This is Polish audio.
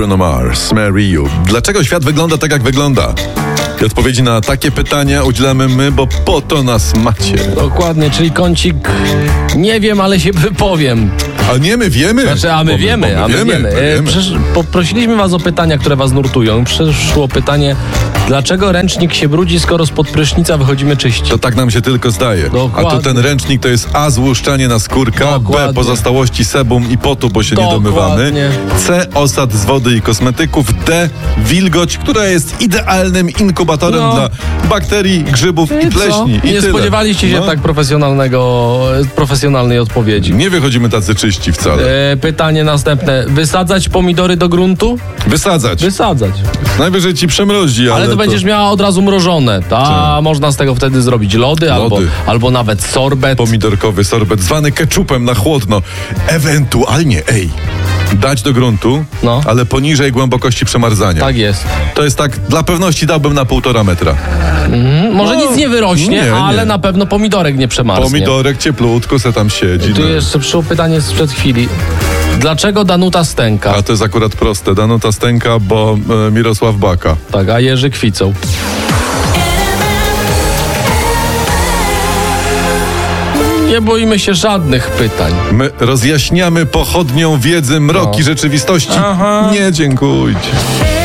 Bruno Mars, Marry You. Dlaczego świat wygląda tak, jak wygląda? I odpowiedzi na takie pytania udzielamy my, bo po to nas macie. Dokładnie, czyli kącik nie wiem, ale się wypowiem. A nie, my wiemy. Znaczy, a my wiemy. Poprosiliśmy was o pytania, które was nurtują. Przyszło pytanie, dlaczego ręcznik się brudzi, skoro spod prysznica wychodzimy czyści? To tak nam się tylko zdaje. Dokładnie. A tu ten ręcznik to jest A, złuszczanie naskórka, Dokładnie. B, pozostałości sebum i potu, bo się nie domywamy, Dokładnie. C, osad z wody i kosmetyków, D, wilgoć, która jest idealnym inkubatorem dla bakterii, grzybów i pleśni. I nie tyle. spodziewaliście się tak profesjonalnej odpowiedzi. Nie wychodzimy tacy czyści wcale. Pytanie następne. Wysadzać pomidory do gruntu? Wysadzać. Wysadzać. Najwyżej ci przemrozi, ale to będziesz miała od razu mrożone. Można z tego wtedy zrobić lody. Albo nawet sorbet. Pomidorkowy sorbet, zwany keczupem na chłodno. Ewentualnie, dać do gruntu, ale poniżej głębokości przemarzania. Tak jest. To jest tak, dla pewności dałbym na 1,5 metra. Może nic nie wyrośnie, ale na pewno pomidorek nie przemarznie. Pomidorek cieplutko se tam siedzi. Tu jeszcze przyszło pytanie sprzed chwili. Dlaczego Danuta stęka? A to jest akurat proste. Danuta stęka, bo Mirosław Baka. Tak, a Jerzy kwicą. Nie boimy się żadnych pytań. My rozjaśniamy pochodnią wiedzy mroki rzeczywistości. Nie dziękujcie.